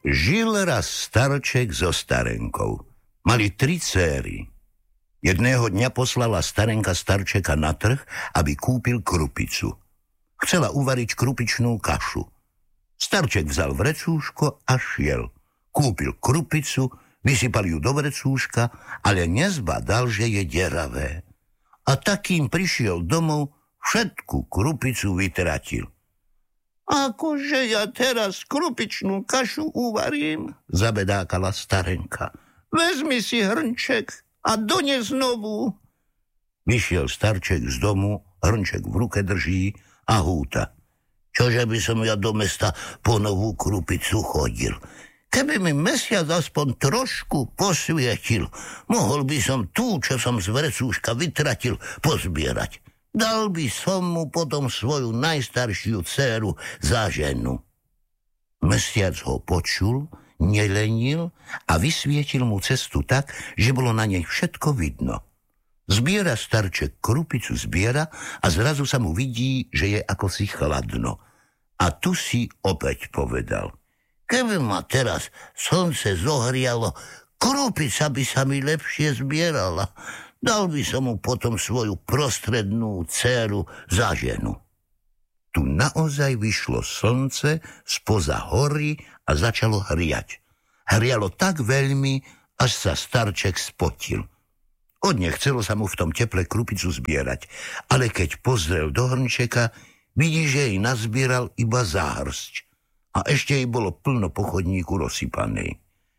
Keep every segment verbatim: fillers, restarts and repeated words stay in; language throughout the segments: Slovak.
Žil raz starček so starenkou. Mali tri céry. Jedného dňa poslala starenka starčeka na trh, aby kúpil krupicu. Chcela uvariť krupičnú kašu. Starček vzal vrecúško a šiel. Kúpil krupicu, vysypal ju do vrecúška, ale nezbadal, že je deravé. A takým prišiel domov, všetku krupicu vytratil. Akože ja teraz krupičnú kašu uvarím, zabedákala starenka. Vezmi si hrnček a dones novú. Vyšiel starček z domu, hrnček v ruke drží a húta. Čože by som ja do mesta po novú krupicu chodil? Keby mi mesiac aspoň trošku posvietil, mohol by som tú, čo som z vrecúška vytratil, pozbierať. Dal by som mu potom svoju najstaršiu dcéru za ženu. Mesiac ho počul, nelenil a vysvietil mu cestu tak, že bolo na nej všetko vidno. Zbiera starček krupicu, zbiera a zrazu sa mu vidí, že je ako si chladno. A tu si opäť povedal. Keby ma teraz slnce zohrialo, krupica by sa mi lepšie zbierala. Dal by som mu potom svoju prostrednú dcéru za ženu. Tu naozaj vyšlo slnce spoza hory a začalo hriať. Hrialo tak veľmi, až sa starček spotil. Odne chcelo sa mu v tom teple krupicu zbierať, ale keď pozrel do hrnčeka, vidí, že jej nazbieral iba záhrsť. A ešte jej bolo plno po chodníku rozsypanej.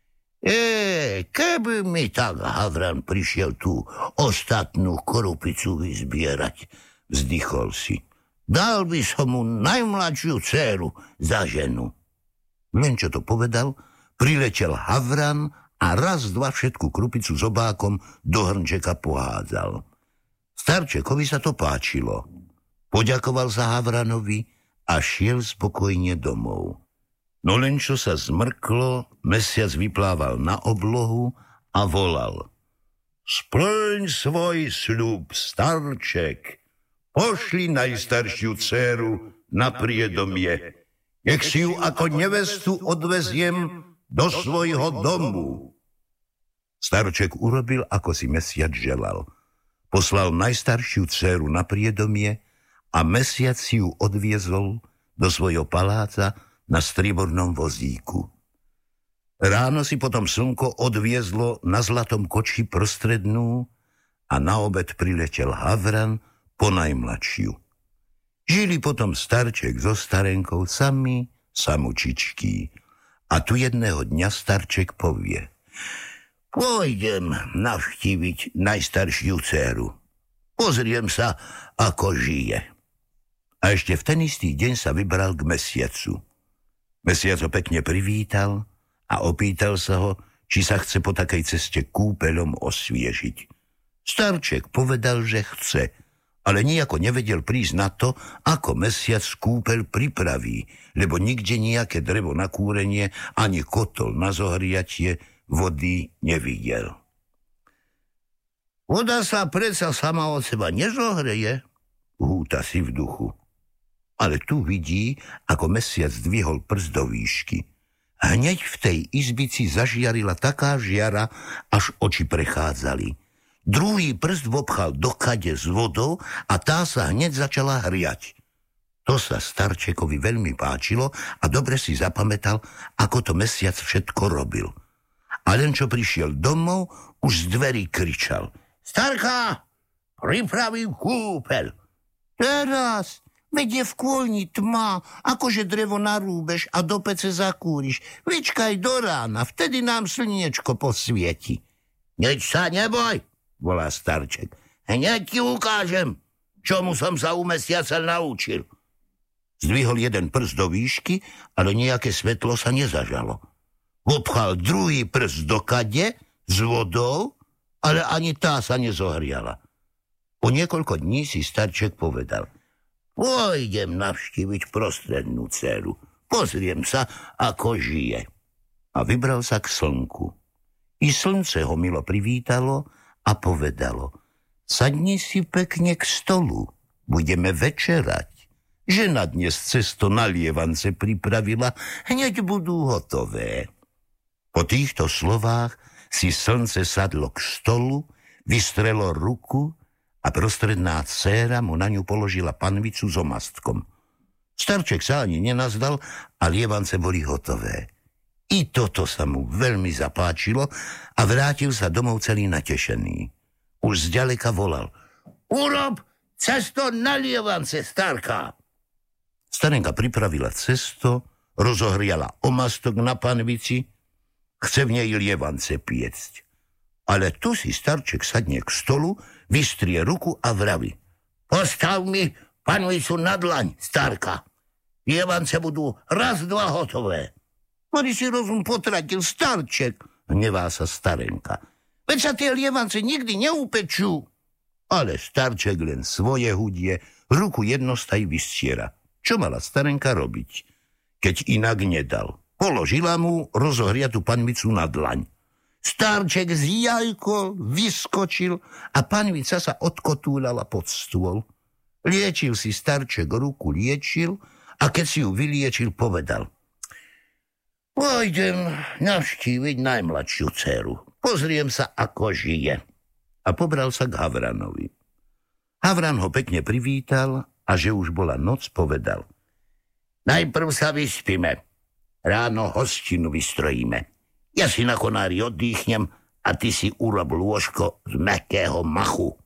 E, keby mi tak Havran prišiel tú ostatnú krupicu vyzbierať, vzdychol si. Dal by som mu najmladšiu dcéru za ženu. Len čo to povedal, priletel Havran a raz, dva všetku krupicu s obákom do hrnčeka pohádzal. Starčekovi sa to páčilo. Poďakoval sa Havranovi a šiel spokojne domov. No len čo sa zmrklo, mesiac vyplával na oblohu a volal. Splň svoj sľub, starček. Pošli najstaršiu dcéru na priedomie. Nech si ju ako nevestu odveziem do svojho domu. Starček urobil, ako si mesiac želal. Poslal najstaršiu dcéru na priedomie a mesiac si ju odviezol do svojho paláca na striebornom vozíku. Ráno si potom slnko odviezlo na zlatom koči prostrednú a na obed priletel Havran po najmladšiu. Žili potom starček so starenkou sami samučičky. A tu jedného dňa starček povie. Pôjdem navštíviť najstaršiu dcéru. Pozriem sa, ako žije. A ešte v ten istý deň sa vybral k mesiacu. Mesiac ho pekne privítal a opýtal sa ho, či sa chce po takej ceste kúpeľom osviežiť. Starček povedal, že chce, ale nijako nevedel prísť na to, ako mesiac kúpeľ pripraví, lebo nikde nejaké drevo na kúrenie ani kotol na zohriatie vody nevidel. Voda sa predsa sama od seba nezohreje, húta si v duchu. Ale tu vidí, ako mesiac zdvihol prst do výšky. Hneď v tej izbici zažiarila taká žiara, až oči prechádzali. Druhý prst vopchal do kade s vodou a tá sa hneď začala hriať. To sa starčekovi veľmi páčilo a dobre si zapamätal, ako to mesiac všetko robil. A len čo prišiel domov, už z dverí kričal. Starka, pripravím kúpeľ. Teraz... Veď je v kôlni tma, akože drevo narúbeš a do pece zakúriš. Vyčkaj do rána, vtedy nám slniečko posvieti. Nič sa neboj, volá starček. Hneď ti ukážem, čomu som sa u mesiaca naučil. Zdvihol jeden prst do výšky, ale nejaké svetlo sa nezažalo. Obchal druhý prst do kade s vodou, ale ani tá sa nezohriala. Po niekoľko dní si starček povedal. Pôjdem navštíviť prostrednú dceru. Pozriem sa, ako žije. A vybral sa k slnku. I slnce ho milo privítalo a povedalo. Sadni si pekne k stolu. Budeme večerať. Žena dnes cesto na lievance pripravila. Hneď budú hotové. Po týchto slovách si slnce sadlo k stolu, vystrelo ruku a prostredná dcéra mu na ňu položila panvicu s omastkom. Starček sa ani nenazdal a lievance boli hotové. I toto sa mu veľmi zapáčilo a vrátil sa domov celý natešený. Už zďaleka volal: Urob cesto na lievance, starka! Starenka pripravila cesto, rozohriala omastok na panvici, chce v nej lievance piecť. Ale tu si starček sadne k stolu, vystrie ruku a vraví: Postav mi panvicu na dlaň, starka. Lievance budú raz, dva hotové. Mali si rozum potratil, starček, hnevá sa starenka. Veď sa tie lievance nikdy neupečú. Ale starček len svoje hudie, ruku jednostaj vystiera. Čo mala starenka robiť, keď inak nedal? Položila mu rozohriatú panvicu na dlaň. Starček zjajkol, vyskočil a panvica sa odkotúľala pod stôl. Liečil si starček ruku, liečil a keď si ju vyliečil, povedal: Pôjdem navštíviť najmladšiu dceru. Pozriem sa, ako žije. A pobral sa k Havranovi. Havran ho pekne privítal a že už bola noc, povedal: Najprv sa vyspíme. Ráno hostinu vystrojíme. Ja si na konári oddychnem a ty si urob lôžko z mäkkého machu.